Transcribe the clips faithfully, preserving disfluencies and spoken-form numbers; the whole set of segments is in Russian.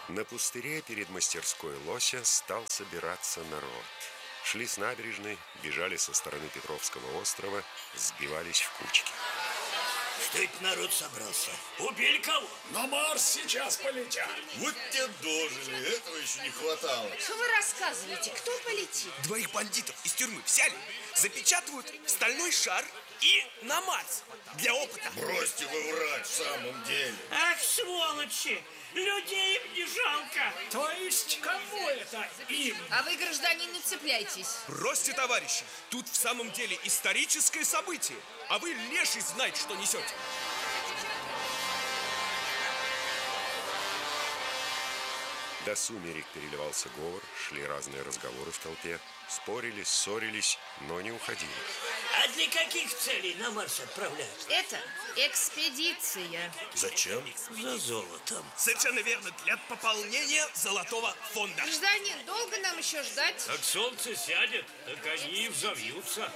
На пустыре перед мастерской Лося стал собираться народ. Шли с набережной, бежали со стороны Петровского острова, сбивались в кучки. Что это народ собрался? Убили кого? На Марс сейчас полетят. Вот те дожили, этого еще не хватало. Что вы рассказываете? Кто полетит? Двоих бандитов из тюрьмы взяли, запечатывают в стальной шар и на Марс для опыта. Бросьте вы врать в самом деле. Ах, сволочи! Людей им не жалко. То есть кому это им? А вы, гражданин, не цепляйтесь. Бросьте, товарищи, тут в самом деле историческое событие, а вы леший знаете, что несете. До сумерек переливался говор, шли разные разговоры в толпе, спорили, ссорились, но не уходили. А для каких целей на Марс отправляют? Это экспедиция. Зачем? За золотом. Совершенно верно, для пополнения золотого фонда. Гражданин, долго нам еще ждать? Как солнце сядет, так они и взовьются.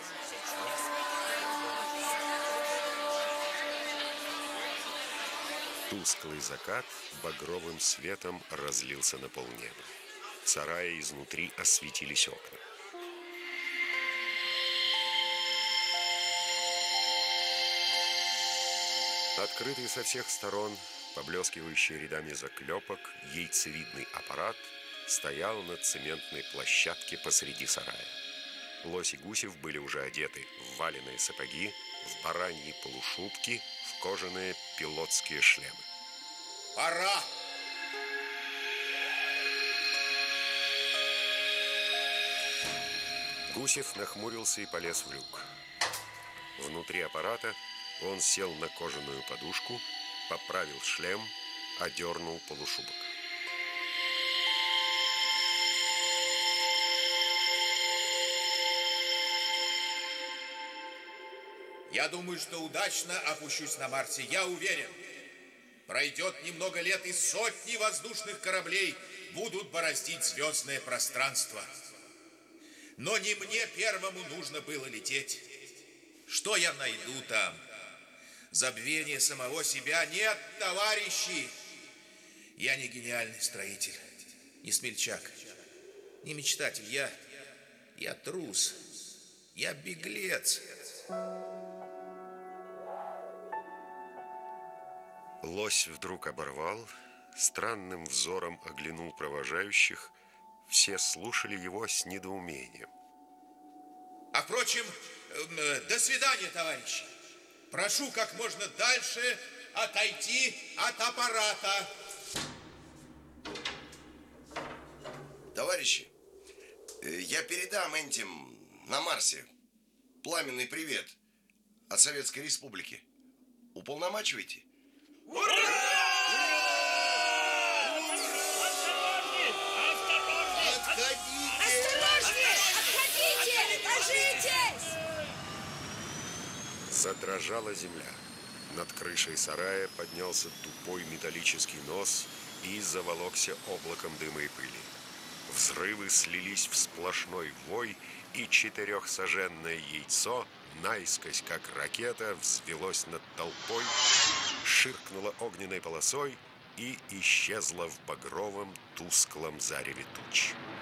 Тусклый закат багровым светом разлился на полнеба. В сарае изнутри осветились окна. Открытый со всех сторон, поблескивающий рядами заклепок, яйцевидный аппарат стоял на цементной площадке посреди сарая. Лось и Гусев были уже одеты в валеные сапоги, в бараньи полушубки, в кожаные пилотские шлемы. Пора! Гусев нахмурился и полез в люк. Внутри аппарата он сел на кожаную подушку, поправил шлем, одернул полушубок. Я думаю, что удачно опущусь на Марсе, я уверен. Пройдет немного лет, и сотни воздушных кораблей будут бороздить звездное пространство. Но не мне первому нужно было лететь. Что я найду там? Забвение самого себя? Нет, товарищи! Я не гениальный строитель, не смельчак, не мечтатель. Я, я трус, я беглец. Лось вдруг оборвал, странным взором оглянул провожающих. Все слушали его с недоумением. А впрочем, э, до свидания, товарищи. Прошу как можно дальше отойти от аппарата. Товарищи, я передам этим на Марсе пламенный привет от Советской Республики. Уполномачивайте? Ура! Осторожней! Осторожней! Отходите! Осторожнее! Отходите! Ложитесь! Задрожала земля. Над крышей сарая поднялся тупой металлический нос и заволокся облаком дыма и пыли. Взрывы слились в сплошной вой, и четырехсаженное яйцо, наискось как ракета, взвелось над толпой, ширкнуло огненной полосой и исчезло в багровом тусклом зареве туч.